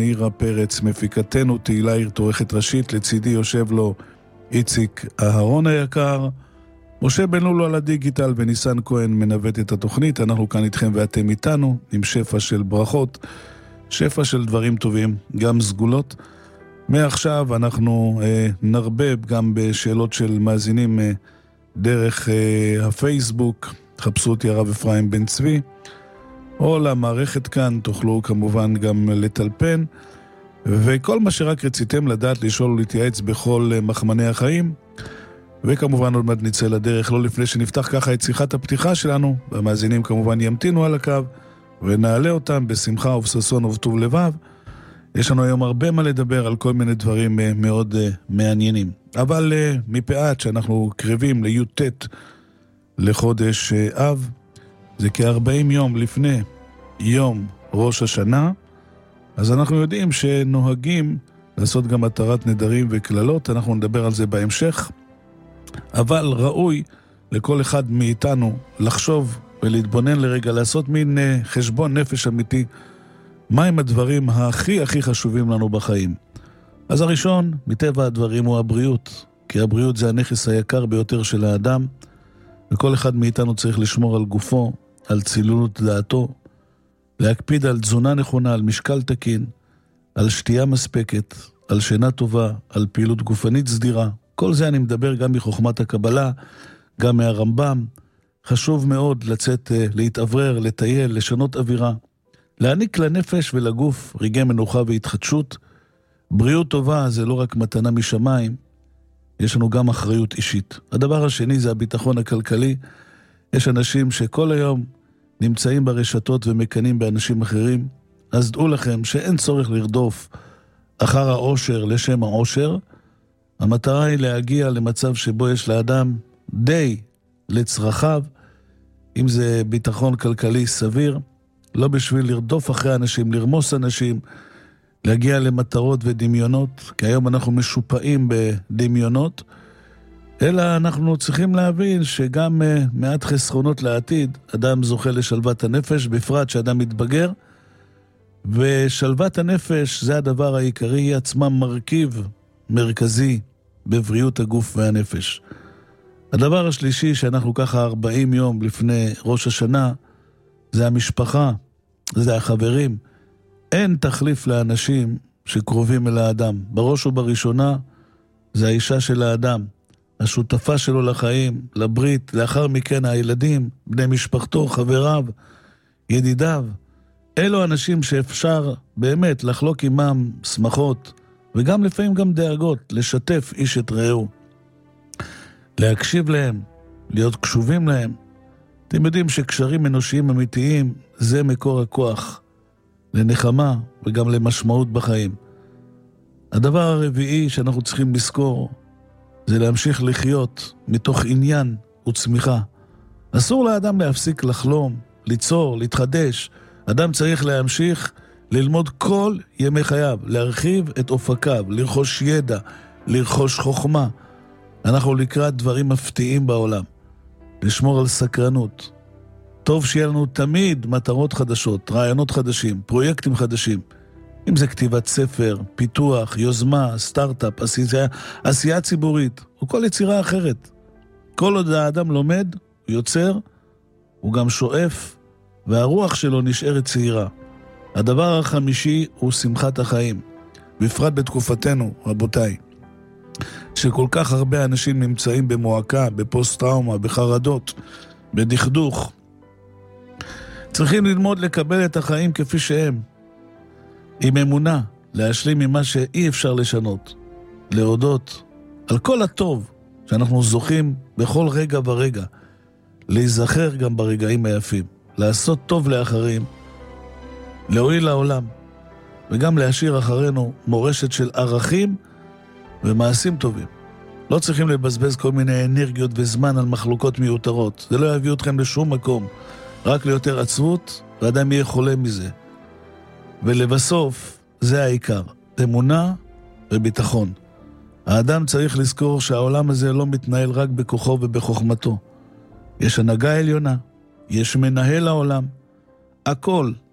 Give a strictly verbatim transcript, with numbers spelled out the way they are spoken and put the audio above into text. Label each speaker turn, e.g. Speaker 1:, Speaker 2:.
Speaker 1: מאירה פרץ, מפיקתנו תהילה עירת עורכת ראשית, לצידי יושב לו איציק אהרון היקר, משה בן לולו על הדיגיטל וניסן כהן מנווט את התוכנית. אנחנו כאן איתכם ואתם איתנו עם שפע של ברכות, שפע של דברים טובים, גם סגולות. מעכשיו אנחנו אה, נרבב גם בשאלות של מאזינים אה, דרך אה, הפייסבוק, חפשו אותי הרב אפרים בן צבי, או למערכת כאן, תוכלו כמובן גם לטלפן, וכל מה שרק רציתם לדעת, לשאול ולהתייעץ בכל אה, מחמני החיים, וכמובן עוד מעט נצא לדרך, לא לפני שנפתח ככה את שיחת הפתיחה שלנו, והמאזינים כמובן ימתינו על הקו, ונעלה אותם בשמחה ובששון ובטוב לבב. יש לנו היום הרבה מה לדבר על כל מיני דברים מאוד uh, מעניינים. אבל uh, מפאת שאנחנו קרבים לי"ט לחודש uh, אב, זה כ-ארבעים יום לפני יום ראש השנה, אז אנחנו יודעים שנוהגים לעשות גם מטרת נדרים וכללות, אנחנו נדבר על זה בהמשך, אבל ראוי לכל אחד מאיתנו לחשוב ולהתבונן לרגע, לעשות מין uh, חשבון נפש אמיתי, מהם הדברים הכי הכי חשובים לנו בחיים. אז הראשון, מטבע הדברים, הוא הבריאות, כי הבריאות זה הנכס היקר ביותר של האדם, וכל אחד מאיתנו צריך לשמור על גופו, על צלילות דעתו, להקפיד על תזונה נכונה, על משקל תקין, על שתייה מספקת, על שינה טובה, על פעילות גופנית סדירה. כל זה אני מדבר גם מחוכמת הקבלה, גם מהרמב"ם. חשוב מאוד לצאת, להתעברר, לטייל, לשנות אווירה, להעניק לנפש ולגוף רגעי מנוחה והתחדשות. בריאות טובה זה לא רק מתנה משמיים, יש לנו גם אחריות אישית. הדבר השני זה הביטחון הכלכלי. יש אנשים שכל היום נמצאים ברשתות ומקנים באנשים אחרים, אז דעו לכם שאין צורך לרדוף אחר העושר לשם העושר. המטרה היא להגיע למצב שבו יש לאדם די לצרכיו, אם זה ביטחון כלכלי סביר, לא בשביל לרדוף אחרי אנשים, לרמוס אנשים, להגיע למטרות ודמיונות, כי היום אנחנו משופעים בדמיונות, אלא אנחנו צריכים להבין שגם uh, מעט חסכונות לעתיד, אדם זוכה לשלוות הנפש, בפרט שאדם מתבגר, ושלוות הנפש זה הדבר העיקרי, היא עצמה מרכיב מרכזי בבריאות הגוף והנפש. הדבר השלישי שאנחנו ככה ארבעים יום לפני ראש השנה, זה המשפחה, זה החברים. אין תחליף לאנשים שקרובים אל האדם. בראש ובראשונה זה האישה של האדם, השותפה שלו לחיים, לברית, לאחר מכן הילדים, בני משפחתו, חבריו, ידידיו. אלו אנשים שאפשר באמת לחלוק עמם שמחות, וגם לפעמים גם דאגות, לשתף איש את רעהו. להקשיב להם, להיות קשובים להם. אתם יודעים שקשרים אנושיים אמיתיים זה מקור הכוח לנחמה וגם למשמעות בחיים. הדבר הרביעי שאנחנו צריכים לזכור זה להמשיך לחיות מתוך עניין וצמיחה. אסור לאדם להפסיק לחלום, ליצור, להתחדש. אדם צריך להמשיך ללמוד כל ימי חייו, להרחיב את אופקיו, לרכוש ידע, לרכוש חוכמה. אנחנו לקראת דברים מפתיעים בעולם. לשמור על סקרנות. טוב שיהיה לנו תמיד מטרות חדשות, רעיונות חדשים, פרויקטים חדשים. אם זה כתיבת ספר, פיתוח, יוזמה, סטארט-אפ, עשייה, עשייה ציבורית, או כל יצירה אחרת. כל עוד האדם לומד, הוא יוצר, הוא גם שואף, והרוח שלו נשארת צעירה. הדבר החמישי הוא שמחת החיים. בפרט בתקופתנו, רבותיי, שכל כך הרבה אנשים נמצאים במועקה, בפוסט-טראומה, בחרדות, בדכדוך. צריכים ללמוד לקבל את החיים כפי שהם, עם אמונה, להשלים ממה שאי אפשר לשנות, להודות על כל הטוב שאנחנו זוכים בכל רגע ורגע, להיזכר גם ברגעים היפים, לעשות טוב לאחרים, להועיל לעולם, וגם להשאיר אחרינו מורשת של ערכים ומעשים טובים. לא צריכים לבזבז כל מיני אנרגיות וזמן על מחלוקות מיותרות. זה לא יביא אתכם לשום מקום, רק ליותר עצבות, ואדם יהיה חולה מזה. ולבסוף, זה העיקר, אמונה וביטחון. האדם צריך לזכור שהעולם הזה לא מתנהל רק בכוחו ובחוכמתו. יש הנהגה עליונה, יש מנהל העולם. הכל